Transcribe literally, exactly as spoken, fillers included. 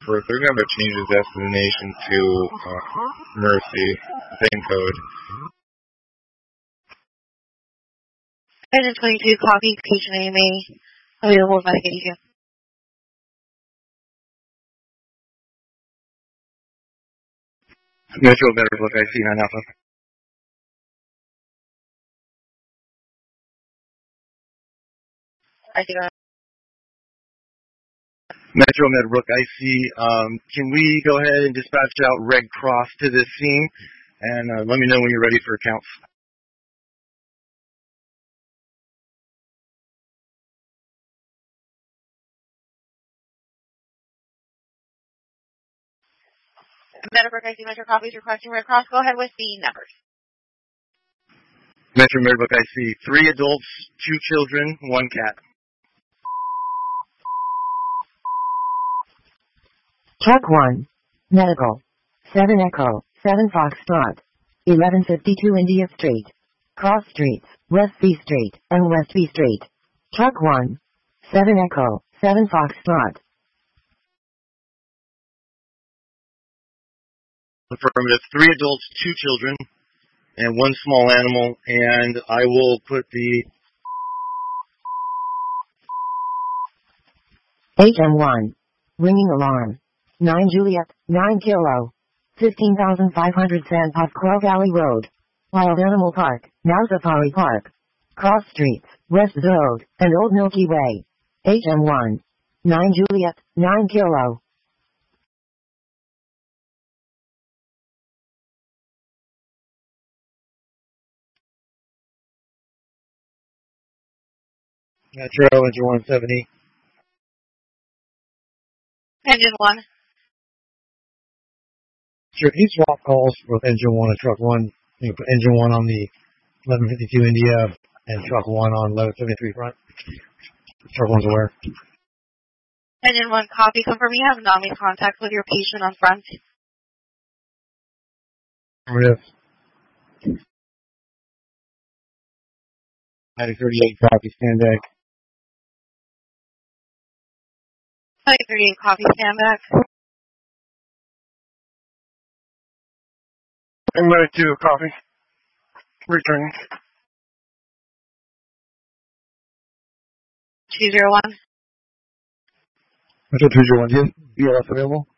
First, we're going to change the destination to uh, Mercy, same code. Engine twenty-two, copy, patient A M A, available by Asia. Metro Meadowbrook, I C nine Alpha. I see that. Metro Meadowbrook, I C. Um, can we go ahead and dispatch out Red Cross to this scene? And uh, let me know when you're ready for accounts. Meadowbrook, I see Metro copies requesting Red Cross. Go ahead with the numbers. Metro Meadowbrook, I C. Three adults, two children, one cat. Truck one. Medical. seven Echo, seven Foxtrot. eleven fifty-two India Street. Cross Streets, West B Street, and West B Street. Truck one. seven Echo, seven Foxtrot. Affirmative. Three adults, two children, and one small animal. And I will put the H M one. Ringing alarm. nine Juliet, nine Kilo. fifteen thousand five hundred Sandpop Crow Valley Road. Wild Animal Park, now Safari Park. Cross Streets, West Road, and Old Milky Way. H M one. nine Juliet, nine Kilo. Metro, Engine one seventy. Engine one. Sure, can you swap calls with Engine one and Truck one? You know, put Engine one on the eleven fifty-two India and Truck one on eleven seventy-three front. Truck one's aware. Engine one, copy. Confirm you have not made contact with your patient on front. Affirmative. ninety thirty-eight, copy, stand back. ninety thirty-eight, copy, stand back. I'm ready to copy. Returning. two zero one. Metro two zero one, B L S available?